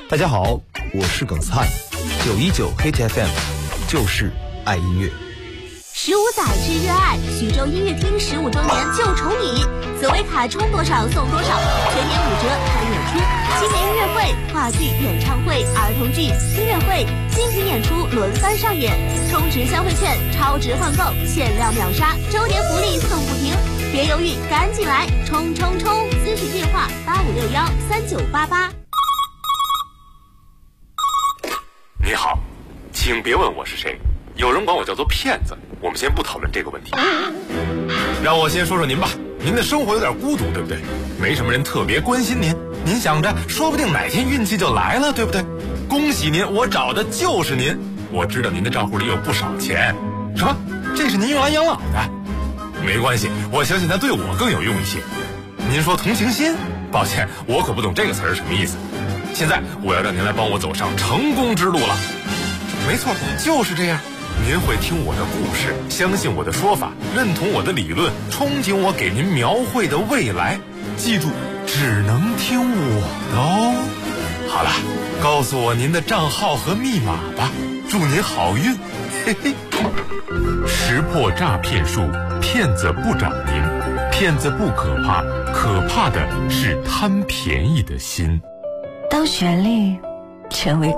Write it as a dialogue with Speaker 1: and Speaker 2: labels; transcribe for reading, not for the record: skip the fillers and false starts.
Speaker 1: 大家好，我是耿灿，919 Hit FM， 就是爱音乐。
Speaker 2: 15载之热爱，徐州音乐厅15周年就宠你，紫薇卡充多少送多少，全年5折看演出，青年音乐会、话剧、演唱会、儿童剧、音乐会、精品演出轮番上演，充值消费券，超值换购，限量秒杀，周年福利送不停，别犹豫，赶紧来，冲冲冲！咨询电话85613988。
Speaker 3: 你好，请别问我是谁，有人管我叫做骗子。我们先不讨论这个问题，让我先说说您吧。您的生活有点孤独，对不对？没什么人特别关心您，您想着说不定哪天运气就来了，对不对？恭喜您，我找的就是您。我知道您的账户里有不少钱。什么？这是您用来养老的？没关系，我相信它对我更有用一些。您说同情心？抱歉，我可不懂这个词儿什么意思。现在我要让您来帮我走上成功之路了。没错，就是这样。您会听我的故事，相信我的说法，认同我的理论，憧憬我给您描绘的未来。记住，只能听我的哦。好了，告诉我您的账号和密码吧，祝您好运。嘿嘿。识破诈骗术，骗子不找您，骗子不可怕，可怕的是贪便宜的心。
Speaker 4: 当旋律成为